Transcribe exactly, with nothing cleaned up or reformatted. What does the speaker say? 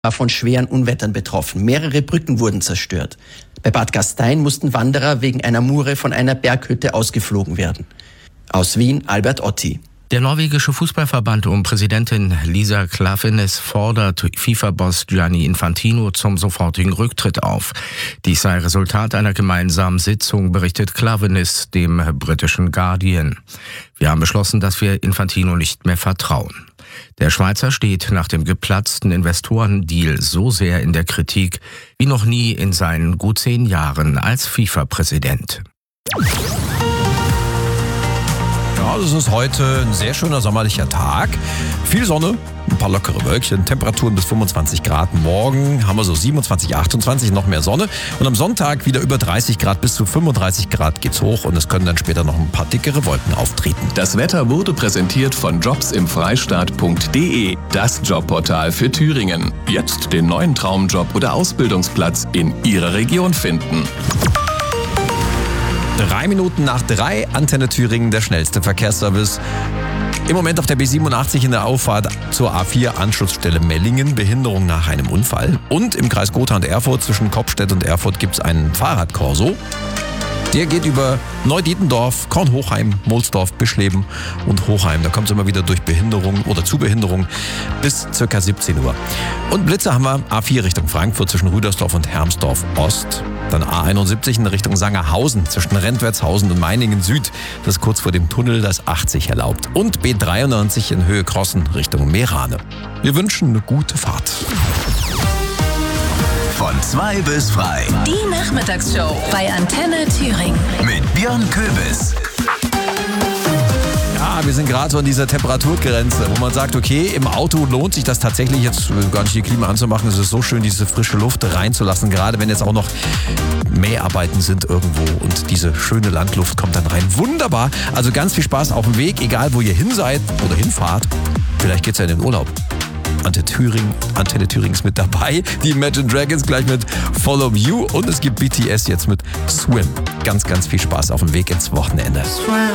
war von schweren Unwettern betroffen. Mehrere Brücken wurden zerstört. Bei Bad Gastein mussten Wanderer wegen einer Mure von einer Berghütte ausgeflogen werden. Aus Wien, Albert Otti. Der norwegische Fußballverband um Präsidentin Lisa Klaveness fordert FIFA-Boss Gianni Infantino zum sofortigen Rücktritt auf. Dies sei Resultat einer gemeinsamen Sitzung, berichtet Klaveness dem britischen Guardian. Wir haben beschlossen, dass wir Infantino nicht mehr vertrauen. Der Schweizer steht nach dem geplatzten Investorendeal so sehr in der Kritik wie noch nie in seinen gut zehn Jahren als FIFA-Präsident. Ja, es ist heute ein sehr schöner sommerlicher Tag. Viel Sonne, ein paar lockere Wölkchen, Temperaturen bis fünfundzwanzig Grad. Morgen haben wir so siebenundzwanzig, achtundzwanzig, noch mehr Sonne. Und am Sonntag wieder über dreißig Grad, bis zu fünfunddreißig Grad geht's hoch. Und es können dann später noch ein paar dickere Wolken auftreten. Das Wetter wurde präsentiert von jobs im freistaat punkt de, das Jobportal für Thüringen. Jetzt den neuen Traumjob oder Ausbildungsplatz in Ihrer Region finden. Drei Minuten nach drei, Antenne Thüringen, der schnellste Verkehrsservice. Im Moment auf der B siebenundachtzig in der Auffahrt zur A vier Anschlussstelle Mellingen, Behinderung nach einem Unfall. Und im Kreis Gotha und Erfurt zwischen Kopfstedt und Erfurt gibt es einen Fahrradkorso. Der geht über Neudietendorf, Kornhochheim, Mohlsdorf, Bischleben und Hochheim. Da kommt es immer wieder durch Behinderung oder zu Behinderung bis ca. siebzehn Uhr. Und Blitze haben wir A vier Richtung Frankfurt zwischen Rüdersdorf und Hermsdorf Ost. Dann A einundsiebzig in Richtung Sangerhausen zwischen Rentwertshausen und Meiningen Süd. Das ist kurz vor dem Tunnel, das achtzig erlaubt. Und B dreiundneunzig in Höhe Krossen Richtung Meerane. Wir wünschen eine gute Fahrt. Von zwei bis frei. Die Nachmittagsshow bei Antenne Thüringen. Mit Björn Köbis. Ja, wir sind gerade so an dieser Temperaturgrenze, wo man sagt, okay, im Auto lohnt sich das tatsächlich jetzt gar nicht die Klima anzumachen. Es ist so schön, diese frische Luft reinzulassen, gerade wenn jetzt auch noch Mäharbeiten sind irgendwo und diese schöne Landluft kommt dann rein. Wunderbar, also ganz viel Spaß auf dem Weg, egal wo ihr hin seid oder hinfahrt. Vielleicht geht's ja in den Urlaub. Antenne Thüringen, Antenne Thüringen ist mit dabei. Die Imagine Dragons gleich mit Follow You und es gibt B T S jetzt mit Swim. Ganz, ganz viel Spaß auf dem Weg ins Wochenende.